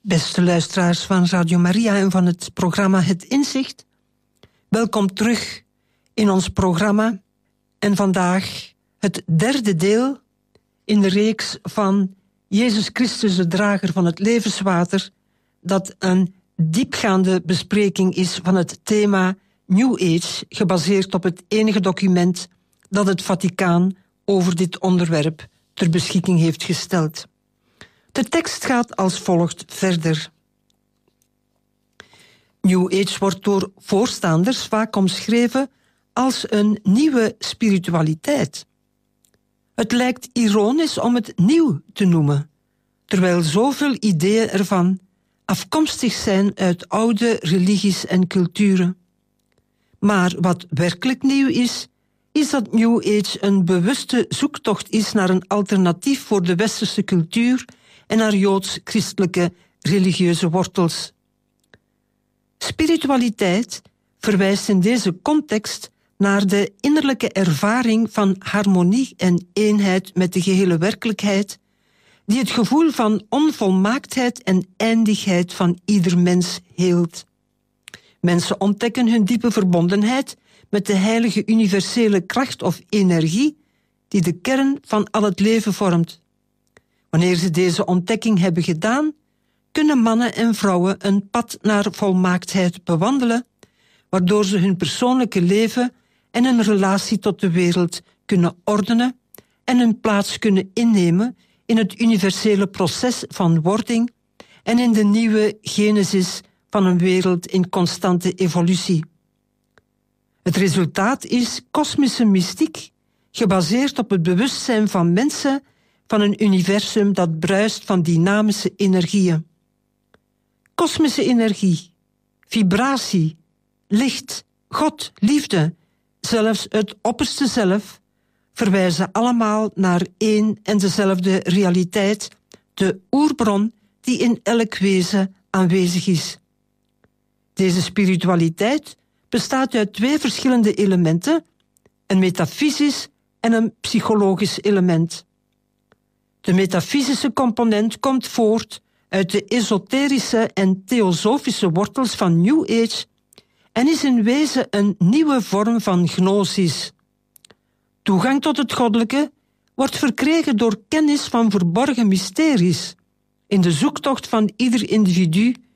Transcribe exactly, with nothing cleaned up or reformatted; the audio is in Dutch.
Beste luisteraars van Radio Maria en van het programma Het Inzicht, welkom terug in ons programma en vandaag het derde deel in de reeks van Jezus Christus, de drager van het levenswater, dat een diepgaande bespreking is van het thema New Age, gebaseerd op het enige document dat het Vaticaan over dit onderwerp ter beschikking heeft gesteld. De tekst gaat als volgt verder. New Age wordt door voorstanders vaak omschreven als een nieuwe spiritualiteit. Het lijkt ironisch om het nieuw te noemen, terwijl zoveel ideeën ervan afkomstig zijn uit oude religies en culturen. Maar wat werkelijk nieuw is, is dat New Age een bewuste zoektocht is naar een alternatief voor de westerse cultuur en naar joods-christelijke religieuze wortels. Spiritualiteit verwijst in deze context naar de innerlijke ervaring van harmonie en eenheid met de gehele werkelijkheid, die het gevoel van onvolmaaktheid en eindigheid van ieder mens heelt. Mensen ontdekken hun diepe verbondenheid met de heilige universele kracht of energie die de kern van al het leven vormt. Wanneer ze deze ontdekking hebben gedaan, kunnen mannen en vrouwen een pad naar volmaaktheid bewandelen, waardoor ze hun persoonlijke leven en hun relatie tot de wereld kunnen ordenen en hun plaats kunnen innemen in het universele proces van wording en in de nieuwe genesis van een wereld in constante evolutie. Het resultaat is kosmische mystiek, gebaseerd op het bewustzijn van mensen van een universum dat bruist van dynamische energieën. Kosmische energie, vibratie, licht, God, liefde, zelfs het opperste zelf, verwijzen allemaal naar één en dezelfde realiteit, de oerbron die in elk wezen aanwezig is. Deze spiritualiteit bestaat uit twee verschillende elementen, een metafysisch en een psychologisch element. De metafysische component komt voort uit de esoterische en theosofische wortels van New Age en is in wezen een nieuwe vorm van gnosis. Toegang tot het goddelijke wordt verkregen door kennis van verborgen mysteries in de zoektocht van ieder individu